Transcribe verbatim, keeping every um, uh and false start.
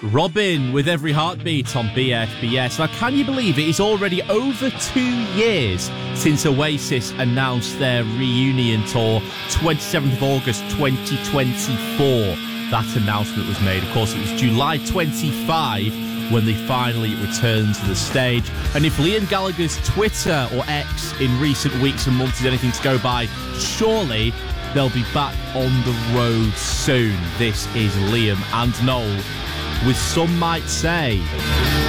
Robin with Every Heartbeat on B F B S. Now, can you believe it is already over two years since Oasis announced their reunion tour, twenty-seventh of August twenty twenty-four. That announcement was made. Of course, it was July twenty-fifth when they finally returned to the stage. And if Liam Gallagher's Twitter or X in recent weeks and months is anything to go by, surely they'll be back on the road soon. This is Liam and Noel with Some Might Say.